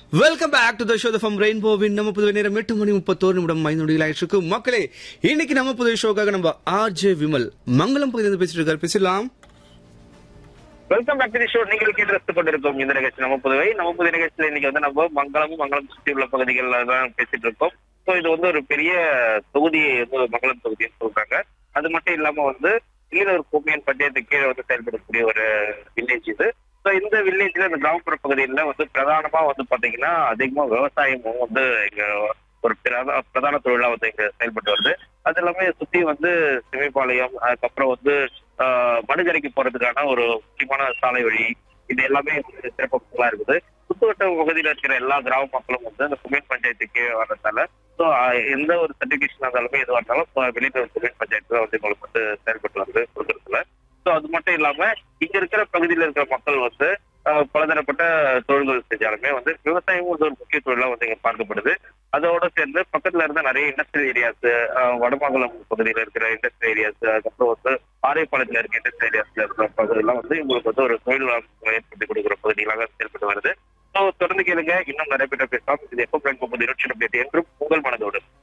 Welcome back to the show from ரெயின்போவின் நம்ம புதுவை நேரம் 8:31 மக்களே. இன்னைக்கு நம்ம புதுவை ஷோக்காக நம்ம ஆர்ஜே விமல் மங்களம் பகுதியிலிருந்து பேசிட்டு இருக்காரு. பேசலாம். Welcome back to the show. நீங்கள் கேட்டு கொண்டிருக்கோம் இந்த நிகழ்ச்சி நம்ம புதுவை நிகழ்ச்சியில இன்னைக்கு வந்து நம்ம மங்களம் சுற்றி உள்ள பகுதிகள்ல தான் பேசிட்டு இருக்கோம். ஸோ இது வந்து ஒரு பெரிய தொகுதியை வந்து மங்களம் தொகுதின்னு சொல்றாங்க. அது மட்டும் இல்லாம வந்து ஒரு கோமியன் பஞ்சாயத்து கீழே வந்து செயல்படக்கூடிய ஒரு வில்லேஜ் இது. ஸோ இந்த வில்லேஜ்ல இந்த கிராமப்புற பகுதியில வந்து பிரதானமா வந்து பாத்தீங்கன்னா அதிகமா விவசாயமும் வந்து இங்க ஒரு பிரதான தொழிலா வந்து இங்க செயல்பட்டு வருது. அது எல்லாமே சுத்தி வந்து சிமைப்பாளையம், அதுக்கப்புறம் வந்து மடுகரைக்கு போறதுக்கான ஒரு முக்கியமான சாலை வழி, இது எல்லாமே சிறப்பா இருக்குது. சுத்துவட்ட பகுதியில் இருக்கிற எல்லா கிராம மக்களும் வந்து அந்த குமியன் பஞ்சாயத்துக்கு வர்றதால ஸோ எந்த ஒரு சர்டிபிகேஷன் இருந்தாலுமே எதுவாக இருந்தாலும் வெளியில ஒரு குமியன் பஞ்சாயத்து தான் வந்து உங்களுக்கு வந்து செயல்பட்டு வருது கொடுக்கறதுல. ஸோ அது மட்டும் இல்லாம இங்க இருக்கிற பகுதியில் இருக்கிற மக்கள் வந்து பலதரப்பட்ட தொழில்கள் செஞ்சாலுமே வந்து விவசாயமும் வந்து ஒரு முக்கிய தொழிலா வந்து இங்க பார்க்கப்படுது. அதோட சேர்ந்து பக்கத்துல இருந்த நிறைய இண்டஸ்ட்ரியல் ஏரியாஸ், வடமங்கலம் பகுதியில இருக்கிற இண்டஸ்ட்ரியல் ஏரியாஸ், அதுக்கப்புறம் வந்து ஆரைப்பாளையத்துல இருக்க இண்டஸ்ட்ரியல் ஏரியாஸ்ல இருக்கிற பகுதியெல்லாம் வந்து உங்களுக்கு வந்து ஒரு தொழில் ஏற்படுத்தி கொடுக்குற பகுதிகளாக செயல்பட்டு வருது. ஸோ தொடர்ந்து கேளுங்க, இன்னும் நிறைய பேர் பேசலாம். இது எப்போ என்றும் உங்கள் மனதோடு.